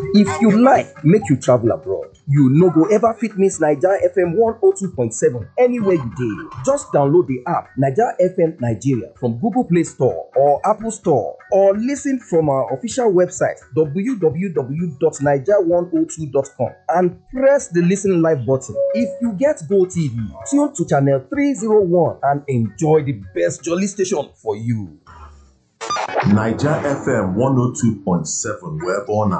If you like make you travel abroad, you no go ever fit miss Naija FM 102.7 anywhere you dey. Just download the app Naija FM Nigeria from Google Play Store or Apple Store, or listen from our official website www.naija102.com and press the listen live button. If you get Go TV, tune to channel 301 and enjoy the best jolly station for you. Naija FM 102.7 wee ebe ọ na